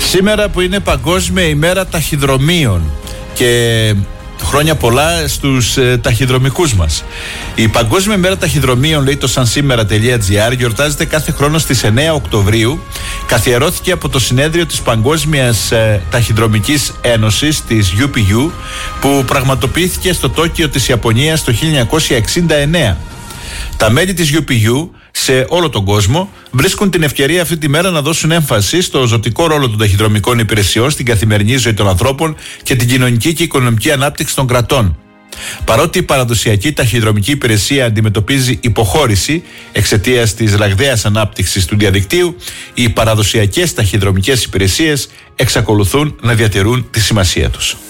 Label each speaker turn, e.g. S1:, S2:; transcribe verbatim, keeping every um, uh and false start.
S1: Σήμερα που είναι Παγκόσμια ημέρα ταχυδρομείων και χρόνια πολλά στους ε, ταχυδρομικούς μας. Η Παγκόσμια ημέρα ταχυδρομείων, λέει το sansimera.gr, γιορτάζεται κάθε χρόνο στις εννέα Οκτωβρίου. Καθιερώθηκε από το συνέδριο της Παγκόσμιας ε, Ταχυδρομικής Ένωσης, της γιου πι γιου, που πραγματοποιήθηκε στο Τόκιο της Ιαπωνίας το χίλια εννιακόσια εξήντα εννέα. Τα μέλη της γιου πι γιου σε όλο τον κόσμο βρίσκουν την ευκαιρία αυτή τη μέρα να δώσουν έμφαση στο ζωτικό ρόλο των ταχυδρομικών υπηρεσιών στην καθημερινή ζωή των ανθρώπων και την κοινωνική και οικονομική ανάπτυξη των κρατών. Παρότι η παραδοσιακή ταχυδρομική υπηρεσία αντιμετωπίζει υποχώρηση εξαιτίας της ραγδαίας ανάπτυξης του διαδικτύου, οι παραδοσιακές ταχυδρομικές υπηρεσίες εξακολουθούν να διατηρούν τη σημασία τους.